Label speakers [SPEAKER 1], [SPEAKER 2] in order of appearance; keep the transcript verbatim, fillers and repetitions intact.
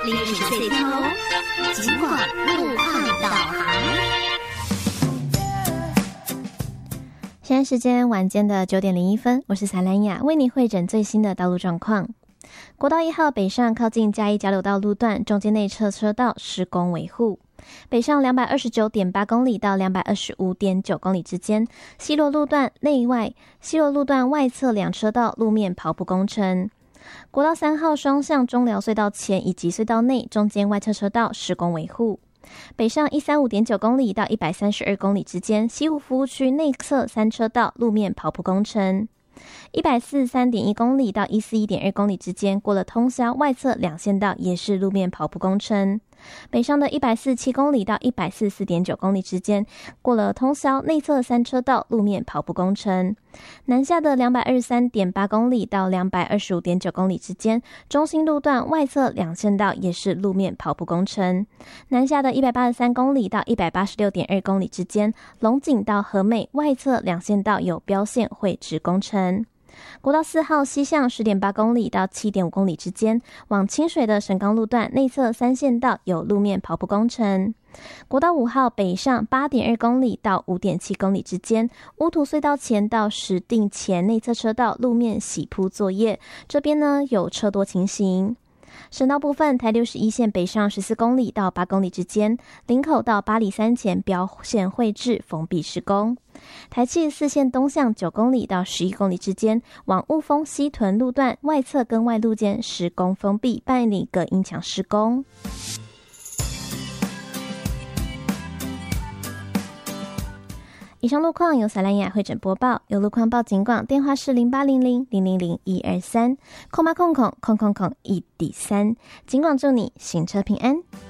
[SPEAKER 1] 历史最高，尽管路况导航。
[SPEAKER 2] 现在时间晚间的九点零一分，我是萨兰雅，为你汇整最新的道路状况。国道一号北上靠近嘉义交流道路段，中间内侧车道施工维护。北上 两百二十九点八公里到 两百二十五点九公里之间，西螺路段内外西螺路段外侧两车道路面刨补工程。国道三号双向中寮隧道前以及隧道内中间外侧车道施工维护。北上 一百三十五点九公里到一百三十二公里之间，西湖服务区内侧三车道路面刨补工程。一百四十三点一公里到一百四十一点二公里之间，过了通霄外侧两线道也是路面刨补工程。北上的一百四十七公里到一百四十四点九公里之间，过了通霄内侧三车道路面刨补工程。南下的两百二十三点八公里到两百二十五点九公里之间，中心路段外侧两线道也是路面刨补工程。南下的一百八十三公里到一百八十六点二公里之间，龙井到和美外侧两线道有标线绘制工程。国道四号西向 十点八公里到 七点五公里之间，往清水的神冈路段内侧三线道有路面刨补工程。国道五号北上 八点二公里到 五点七公里之间，乌涂隧道前到石碇前内侧车道路面洗铺作业，这边呢有车多情形。省道部分，台六十一线北上十四公里到八公里之间，林口到八里山前标线绘制封闭施工。台七十四线东向九公里到十一公里之间，往雾峰西屯路段外侧跟外路间施工封闭，办理隔音墙施工。以上路况由萨兰雅汇整播报，有路况报警广，电话是零八零零零零零一二三，空八空空空空空一底三，警广祝你行车平安。